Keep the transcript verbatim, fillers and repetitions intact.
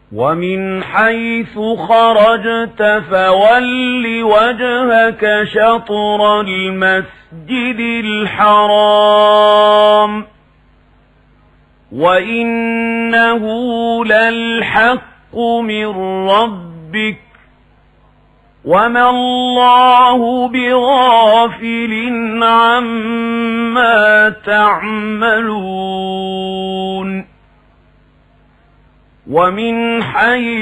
ومن حيث خرجت فول وجهك شطر المسجد الحرام وإنه للحق من ربك وما الله بغافل عما تعملون. ومن حيث